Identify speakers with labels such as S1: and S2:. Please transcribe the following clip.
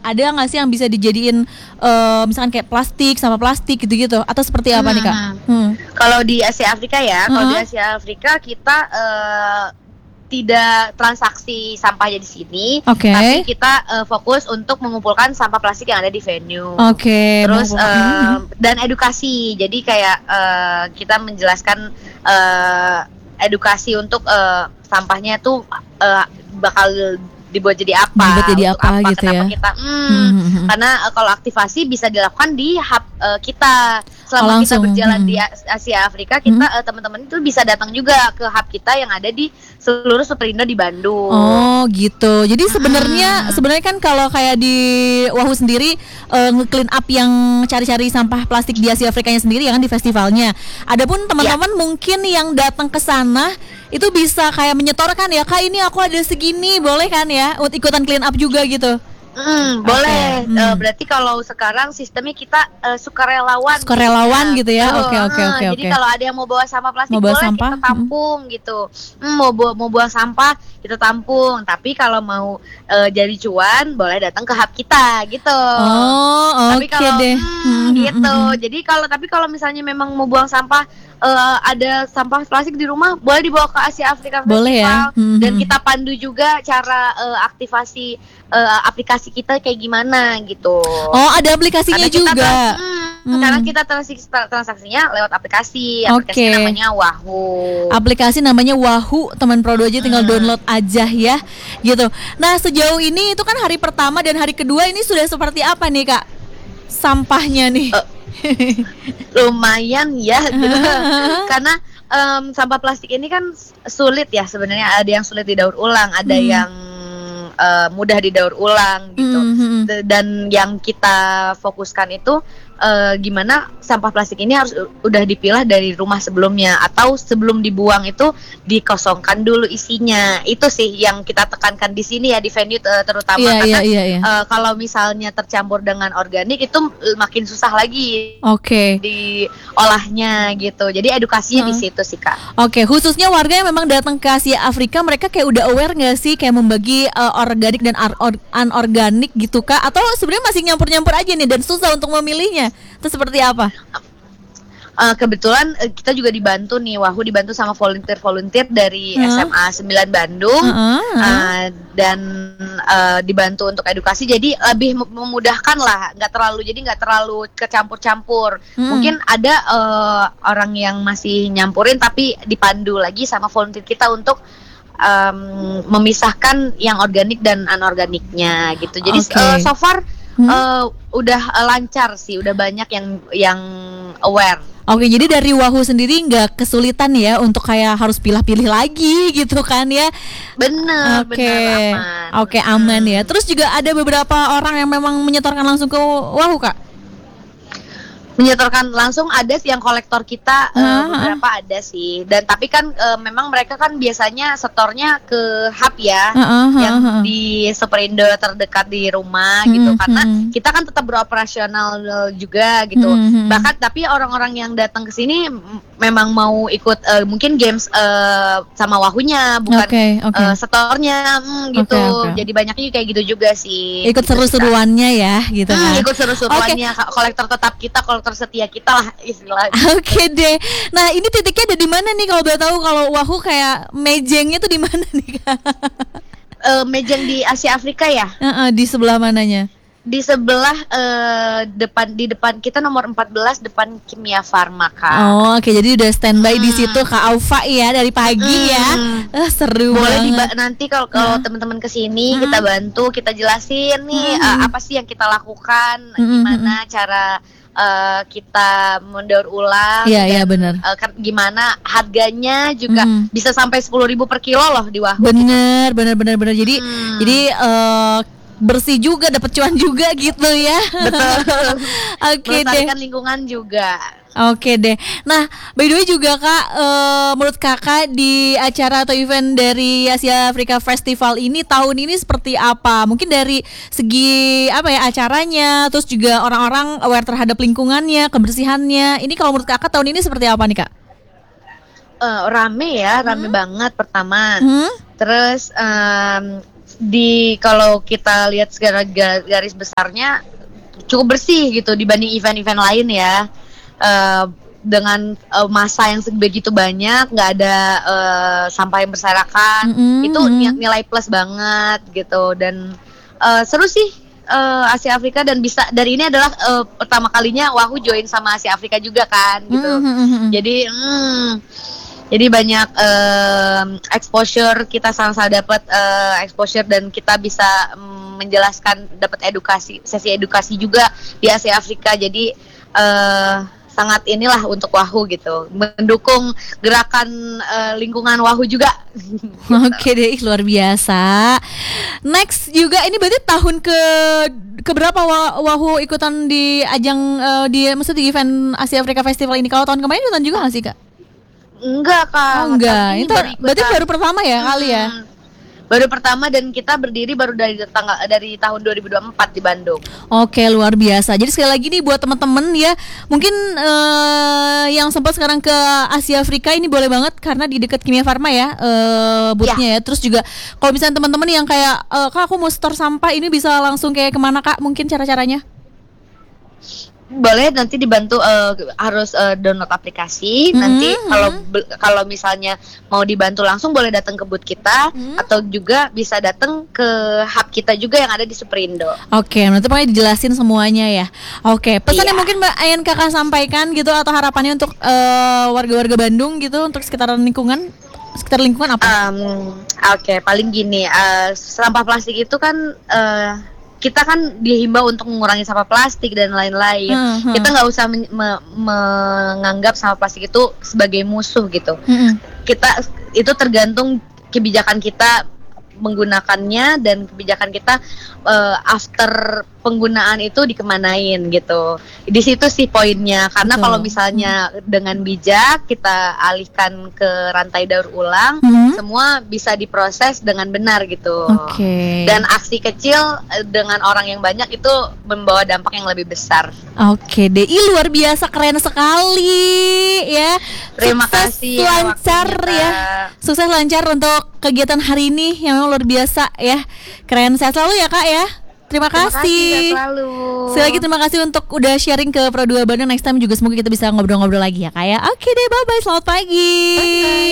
S1: ada nggak sih yang bisa dijadiin misalkan kayak plastik sama plastik gitu-gitu atau seperti apa nih Kak?
S2: Kalau di Asia Afrika ya, kalau di Asia Afrika kita tidak transaksi sampahnya di sini, tapi kita fokus untuk mengumpulkan sampah plastik yang ada di venue. Terus dan edukasi, jadi kayak kita menjelaskan edukasi untuk sampahnya tuh bakal dibuat jadi apa,
S1: gitu
S2: kenapa
S1: ya?
S2: Kita, karena kalau aktivasi bisa dilakukan di hub kita. Selama kita berjalan di Asia Afrika, kita teman-teman itu bisa datang juga ke hub kita yang ada di seluruh Superindo di Bandung.
S1: Oh gitu. Jadi sebenarnya kan kalau kayak di Wahoo sendiri nge-clean up yang cari-cari sampah plastik di Asia Afrikanya sendiri ya kan di festivalnya. Adapun teman-teman mungkin yang datang ke sana itu bisa kayak menyetorkan ya, Kak ini aku ada segini, boleh kan ya untuk ikutan clean up juga gitu.
S2: Boleh. Berarti kalau sekarang sistemnya kita sukarelawan
S1: gitu ya. Oke.
S2: Jadi kalau ada yang mau bawa sampah plastik boleh
S1: sampah,
S2: kita tampung gitu. Mau buang sampah kita tampung. Tapi kalau mau jadi cuan boleh datang ke hub kita gitu. Tapi kalau gitu. Jadi kalau misalnya memang mau buang sampah, ada sampah plastik di rumah, boleh dibawa ke Asia Afrika Festival.
S1: Boleh ya?
S2: Dan kita pandu juga cara aktivasi aplikasi kita kayak gimana gitu.
S1: Oh, ada aplikasinya juga.
S2: Karena kita transaksinya lewat aplikasi. Aplikasinya namanya Wahoo.
S1: Aplikasi namanya Wahoo, teman Prodo aja tinggal download aja ya, gitu. Nah, sejauh ini itu kan hari pertama dan hari kedua ini sudah seperti apa nih Kak? Sampahnya nih.
S2: Lumayan ya gitu. Karena sampah plastik ini kan sulit ya sebenarnya. Ada yang sulit didaur ulang, ada yang mudah didaur ulang gitu. Dan yang kita fokuskan itu gimana sampah plastik ini harus udah dipilah dari rumah sebelumnya, atau sebelum dibuang itu dikosongkan dulu isinya. Itu sih yang kita tekankan di sini ya, di venue terutama. Karena kalau misalnya tercampur dengan organik itu makin susah lagi diolahnya gitu. Jadi edukasinya di situ sih Kak.
S1: Khususnya warga yang memang datang ke Asia Afrika, mereka kayak udah aware nggak sih kayak membagi organik dan anorganik gitu Kak? Atau sebenarnya masih nyampur-nyampur aja nih dan susah untuk memilihnya? Itu seperti apa?
S2: Kebetulan kita juga dibantu nih, Wahoo dibantu sama volunteer dari SMA 9 Bandung. Dan dibantu untuk edukasi, jadi lebih memudahkan lah, nggak terlalu kecampur-campur. Mungkin ada orang yang masih nyampurin, tapi dipandu lagi sama volunteer kita untuk memisahkan yang organik dan anorganiknya gitu. Jadi so far udah lancar sih, udah banyak yang aware.
S1: Jadi dari Wahoo sendiri nggak kesulitan ya untuk kayak harus pilih-pilih lagi gitu kan ya?
S2: Bener,
S1: aman. Aman ya. Terus juga ada beberapa orang yang memang menyetorkan langsung ke Wahoo Kak?
S2: Menyetorkan langsung ada sih, yang kolektor kita beberapa ada sih. Dan tapi kan memang mereka kan biasanya setornya ke hub ya, yang di Superindo terdekat di rumah gitu. Karena kita kan tetap beroperasional juga gitu. Bahkan tapi orang-orang yang datang ke sini memang mau ikut mungkin games sama Wahoo-nya, bukan setornya gitu. Jadi banyaknya kayak gitu juga sih.
S1: Ikut seru-seruannya ya gitu kan.
S2: Ikut seru-seruannya. Kolektor tetap kita, tersetia kita lah istilahnya.
S1: Deh. Nah, ini titiknya ada di mana nih kalau boleh tahu, kalau Wahoo kayak mejengnya tuh di mana nih Kak?
S2: Mejeng di Asia Afrika ya?
S1: Di sebelah mananya?
S2: Di sebelah di depan kita nomor 14 depan Kimia Farma Kak.
S1: Jadi udah standby di situ Kak Aufa ya dari pagi ya. Seru
S2: boleh
S1: banget.
S2: Nanti kalau teman-teman kesini kita bantu, kita jelasin nih apa sih yang kita lakukan, gimana cara kita mendaur ulang.
S1: Iya benar.
S2: Gimana harganya juga bisa sampai 10.000 per kilo loh di Wahoo.
S1: Bener. Jadi bersih juga, dapat cuan juga gitu ya.
S2: Betul.
S1: Melestarikan
S2: lingkungan juga.
S1: Deh. Nah, by the way juga Kak, menurut Kakak di acara atau event dari Asia Afrika Festival ini tahun ini seperti apa? Mungkin dari segi acaranya, terus juga orang-orang aware terhadap lingkungannya, kebersihannya. Ini kalau menurut Kakak tahun ini seperti apa nih Kak?
S2: Rame banget pertama. Terus kalau kita lihat segala garis besarnya cukup bersih gitu dibanding event-event lain ya. Dengan masa yang sebegitu banyak, nggak ada sampah yang berserakan, itu nilai plus banget gitu. Dan seru sih Asia Afrika, dan bisa dari ini adalah pertama kalinya Wahoo join sama Asia Afrika juga kan gitu. Jadi banyak exposure, kita sama-sama dapat exposure, dan kita bisa menjelaskan, dapat sesi edukasi juga di Asia Afrika. Jadi sangat inilah untuk Wahoo gitu, mendukung gerakan lingkungan Wahoo juga.
S1: Oke deh, luar biasa. Next juga, ini berarti tahun keberapa Wahoo ikutan di ajang maksudnya di event Asia Afrika Festival ini? Kalau tahun kemarin ikutan juga nggak sih, Kak?
S2: Enggak, Kak.
S1: Oh, enggak. Itu berarti baru pertama ya kali ya?
S2: Baru pertama, dan kita berdiri baru dari tahun 2024 di Bandung.
S1: Oke, luar biasa. Jadi sekali lagi nih buat teman-teman ya, mungkin yang sempat sekarang ke Asia Afrika ini boleh banget, karena di dekat Kimia Farma ya boothnya ya. Terus juga kalau misalnya teman-teman yang kayak Kak, aku mau store sampah, ini bisa langsung kayak kemana, Kak? Mungkin cara-caranya?
S2: Boleh, nanti dibantu harus download aplikasi. Nanti kalau misalnya mau dibantu langsung, boleh datang ke booth kita, atau juga bisa datang ke hub kita juga yang ada di Superindo.
S1: Oke, nanti pokoknya dijelasin semuanya ya. Oke, pesan yang mungkin Mbak Ayan Kakak sampaikan gitu, atau harapannya untuk warga-warga Bandung gitu, untuk sekitar lingkungan apa?
S2: Oke, paling gini, sampah plastik itu kan kita kan dihimbau untuk mengurangi sampah plastik dan lain-lain. Kita nggak usah menganggap sampah plastik itu sebagai musuh gitu. Kita itu tergantung kebijakan kita menggunakannya, dan kebijakan kita after penggunaan itu dikemanain gitu. Di situ sih poinnya, karena kalau misalnya dengan bijak kita alihkan ke rantai daur ulang, semua bisa diproses dengan benar gitu. Dan aksi kecil dengan orang yang banyak itu membawa dampak yang lebih besar.
S1: Oke deh, luar biasa, keren sekali ya.
S2: Terima kasih.
S1: Lancar ya. Sukses lancar untuk kegiatan hari ini yang luar biasa ya. Keren, sehat selalu ya Kak ya. Terima kasih. Sekali lagi terima kasih untuk udah sharing ke Pro 2 Bandung. Next time juga semoga kita bisa ngobrol-ngobrol lagi ya Kak ya. Oke deh, bye-bye, selamat pagi. Bye-bye.